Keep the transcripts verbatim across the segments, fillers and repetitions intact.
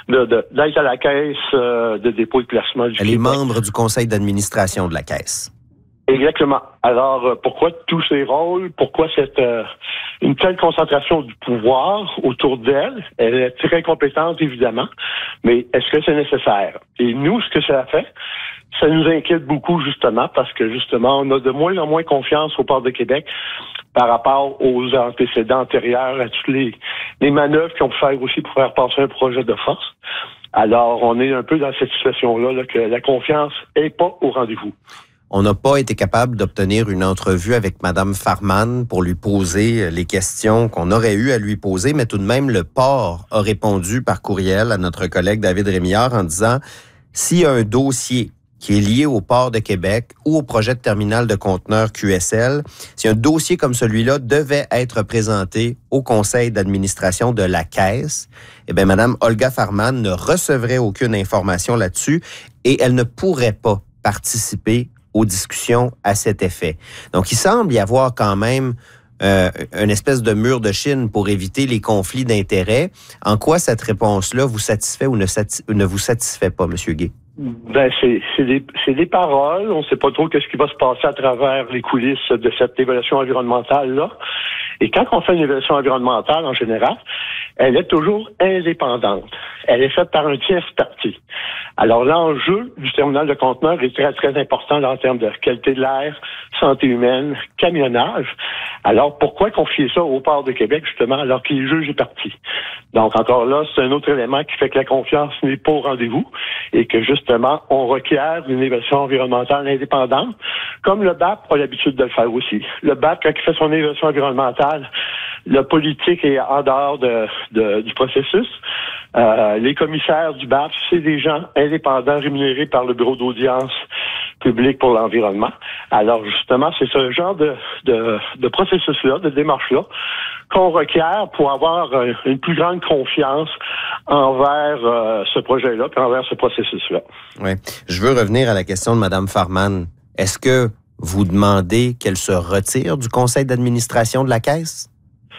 de, de, d'être à la caisse euh, de dépôt et de placement du Elle Québec. est membre du conseil d'administration de la Caisse. Exactement. Alors, euh, pourquoi tous ces rôles? Pourquoi cette euh, une telle concentration du pouvoir autour d'elle? Elle est très compétente, évidemment, mais est-ce que c'est nécessaire? Et nous, ce que ça fait, ça nous inquiète beaucoup, justement, parce que, justement, on a de moins en moins confiance au Port de Québec par rapport aux antécédents antérieurs, à toutes les, les manœuvres qu'ils ont pu faire aussi pour faire passer un projet de force. Alors, on est un peu dans cette situation-là, là, que la confiance n'est pas au rendez-vous. On n'a pas été capable d'obtenir une entrevue avec Mme Farman pour lui poser les questions qu'on aurait eu à lui poser, mais tout de même, le port a répondu par courriel à notre collègue David Rémillard en disant « S'il y a un dossier qui est lié au Port de Québec ou au projet de terminal de conteneurs Q S L, si un dossier comme celui-là devait être présenté au conseil d'administration de la Caisse, eh bien, Mme Olga Farman ne recevrait aucune information là-dessus et elle ne pourrait pas participer aux discussions à cet effet. » Donc, il semble y avoir quand même euh, une espèce de mur de Chine pour éviter les conflits d'intérêts. En quoi cette réponse-là vous satisfait ou ne, sati- ne vous satisfait pas, M. Gay? Ben, c'est, c'est, des, c'est des paroles. On ne sait pas trop qu'est-ce qui va se passer à travers les coulisses de cette évaluation environnementale-là. Et quand on fait une évaluation environnementale, en général, elle est toujours indépendante. Elle est faite par un tiers parti. Alors, l'enjeu du terminal de conteneurs est très, très important là, en termes de qualité de l'air, santé humaine, camionnage. Alors, pourquoi confier ça au Port de Québec, justement, alors qu'il est juge et parti? Donc, encore là, c'est un autre élément qui fait que la confiance n'est pas au rendez-vous et que, justement, on requiert une évaluation environnementale indépendante, comme le B A P a l'habitude de le faire aussi. Le B A P, quand il fait son évaluation environnementale, la politique est en dehors de, de, du processus. Euh, les commissaires du B A P, c'est des gens indépendants rémunérés par le Bureau d'audience publique pour l'environnement. Alors, justement, c'est ce genre de, de, de processus-là, de démarche-là, qu'on requiert pour avoir euh, une plus grande confiance envers euh, ce projet-là et envers ce processus-là. Oui. Je veux revenir à la question de Mme Farman. Est-ce que vous demandez qu'elle se retire du conseil d'administration de la Caisse?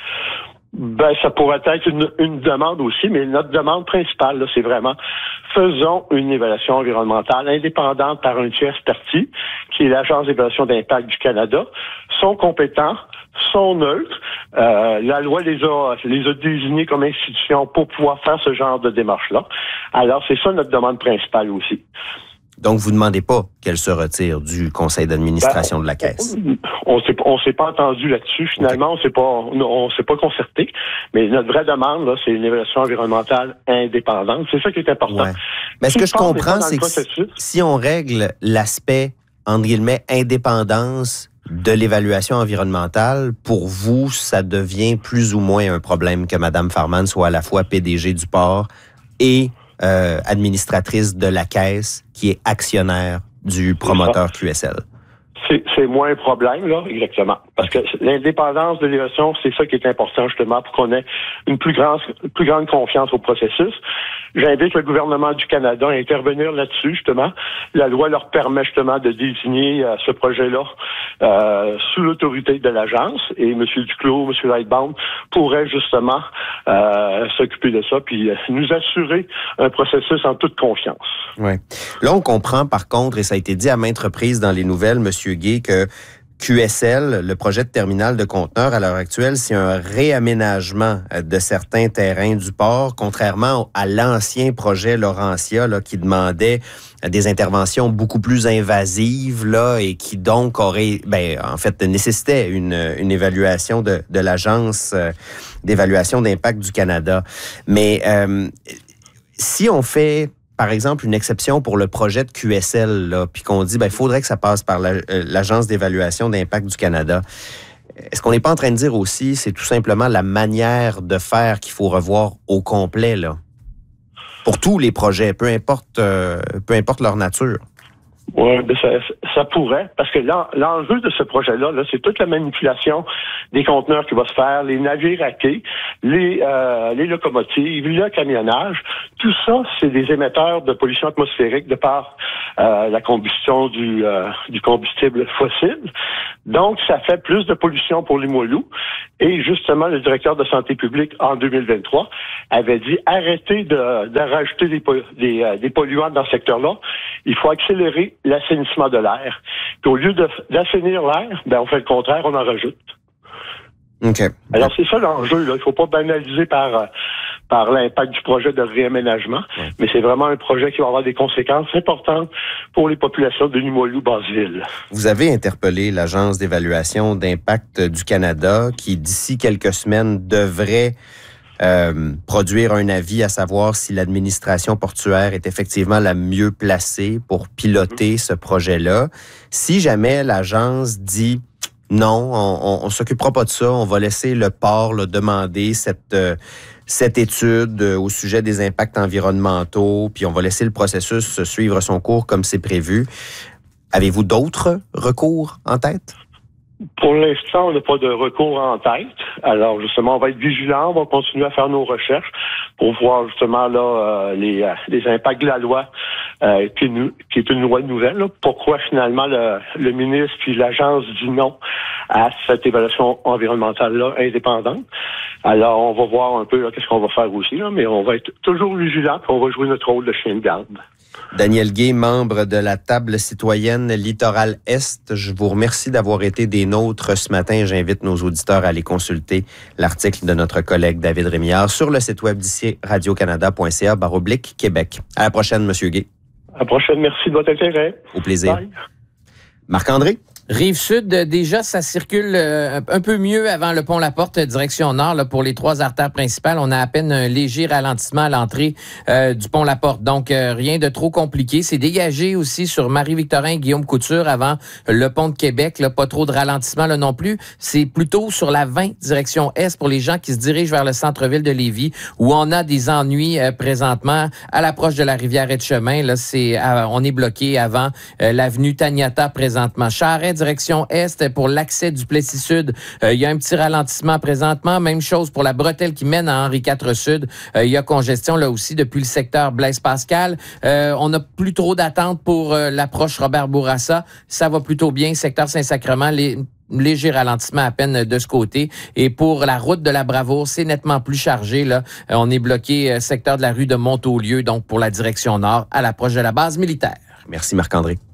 Ben, ça pourrait être une, une demande aussi, mais notre demande principale, là, c'est vraiment faisons une évaluation environnementale indépendante par un tiers parti, qui est l'Agence d'évaluation d'impact du Canada, sont compétents, sont neutres. Euh, la loi les a, les a désignés comme institution pour pouvoir faire ce genre de démarche-là. Alors, c'est ça notre demande principale aussi. Donc, vous ne demandez pas qu'elle se retire du conseil d'administration ben, de la Caisse? On s'est, on s'est pas entendu là-dessus. Finalement, okay. on s'est pas, on, on s'est pas concerté. Mais notre vraie demande, là, c'est une évaluation environnementale indépendante. C'est ça qui est important. Ouais. Mais ce que je comprends, c'est que si, si on règle l'aspect, entre guillemets, indépendance de l'évaluation environnementale, pour vous, ça devient plus ou moins un problème que Mme Farman soit à la fois P D G du port et Euh, administratrice de la Caisse, qui est actionnaire du promoteur Q S L. C'est, c'est moins un problème, là, exactement. Parce que l'indépendance de l'évaluation, c'est ça qui est important, justement, pour qu'on ait une plus grande, plus grande confiance au processus. J'invite le gouvernement du Canada à intervenir là-dessus, justement. La loi leur permet, justement, de désigner euh, ce projet-là euh, sous l'autorité de l'agence. Et M. Duclos, M. Lightbound pourraient, justement, euh, s'occuper de ça, puis euh, nous assurer un processus en toute confiance. Oui. Là, on comprend, par contre, et ça a été dit à maintes reprises dans les nouvelles, M. Gay, que Q S L, le projet de terminal de conteneurs à l'heure actuelle, c'est un réaménagement de certains terrains du port, contrairement à l'ancien projet Laurentia là, qui demandait des interventions beaucoup plus invasives là, et qui donc aurait, ben, en fait, nécessitait une, une évaluation de, de l'Agence d'évaluation d'impact du Canada. Mais euh, si on fait par exemple, une exception pour le projet de Q S L, là, puis qu'on dit, ben, il faudrait que ça passe par la, euh, l'Agence d'évaluation d'impact du Canada. Est-ce qu'on n'est pas en train de dire aussi, c'est tout simplement la manière de faire qu'il faut revoir au complet, là? Pour tous les projets, peu importe, euh, peu importe leur nature. Oui, ça, ça pourrait, parce que l'enjeu de ce projet-là, là, c'est toute la manipulation des conteneurs qui va se faire, les navires à quai, les, euh, les locomotives, le camionnage, tout ça, c'est des émetteurs de pollution atmosphérique de par euh, la combustion du, euh, du combustible fossile. Donc, ça fait plus de pollution pour Limoilou. Et justement, le directeur de santé publique, en deux mille vingt-trois, avait dit arrêtez de, de rajouter des, des, euh, des polluants dans ce secteur-là. Il faut accélérer l'assainissement de l'air. Puis au lieu de, d'assainir l'air, ben, on fait le contraire, on en rajoute. Okay. Alors, c'est ça l'enjeu, là. Il ne faut pas banaliser par, par l'impact du projet de réaménagement, ouais. mais c'est vraiment un projet qui va avoir des conséquences importantes pour les populations de Limoilou-Basseville. Vous avez interpellé l'Agence d'évaluation d'impact du Canada qui, d'ici quelques semaines, devrait euh, produire un avis à savoir si l'administration portuaire est effectivement la mieux placée pour piloter mmh. ce projet-là. Si jamais l'agence dit non, on, on, on s'occupera pas de ça. On va laisser le port là, demander cette euh, cette étude euh, au sujet des impacts environnementaux, puis on va laisser le processus suivre son cours comme c'est prévu. Avez-vous d'autres recours en tête? Pour l'instant, on n'a pas de recours en tête. Alors, justement, on va être vigilant, on va continuer à faire nos recherches pour voir justement là euh, les, euh, les impacts de la loi, euh, qui, est une, qui est une loi nouvelle. Là. Pourquoi finalement le, le ministre puis l'agence dit non à cette évaluation environnementale-là indépendante. Alors, on va voir un peu là, qu'est-ce qu'on va faire aussi, là, mais on va être toujours vigilant et on va jouer notre rôle de chien de garde. Daniel Gay, membre de la table citoyenne Littoral Est, je vous remercie d'avoir été des nôtres ce matin. J'invite nos auditeurs à aller consulter l'article de notre collègue David Rémillard sur le site web d'ici radio-canada point c a barre oblique Québec. À la prochaine, Monsieur Gay. À la prochaine, merci de votre intérêt. Au plaisir. Bye. Marc-André? Rive-Sud, déjà, ça circule euh, un peu mieux avant le pont La Porte, direction nord, là, pour les trois artères principales. On a à peine un léger ralentissement à l'entrée euh, du pont La Porte. Donc, euh, rien de trop compliqué. C'est dégagé aussi sur Marie-Victorin et Guillaume Couture avant le pont de Québec. Là, pas trop de ralentissement là non plus. C'est plutôt sur la vingt, direction est, pour les gens qui se dirigent vers le centre-ville de Lévis, où on a des ennuis euh, présentement à l'approche de la rivière Etchemin. Là, c'est, euh, on est bloqué avant euh, l'avenue Taniata présentement. Charret, direction est pour l'accès du Plessis-Sud. Euh, il y a un petit ralentissement présentement. Même chose pour la bretelle qui mène à Henri quatre Sud. Euh, il y a congestion là aussi depuis le secteur Blaise-Pascal. Euh, on n'a plus trop d'attente pour euh, l'approche Robert-Bourassa. Ça va plutôt bien. Secteur Saint-Sacrement, les léger ralentissement à peine de ce côté. Et pour la route de la Bravoure, c'est nettement plus chargé. Là. Euh, on est bloqué euh, secteur de la rue de Montaulieu, donc pour la direction nord, à l'approche de la base militaire. Merci Marc-André.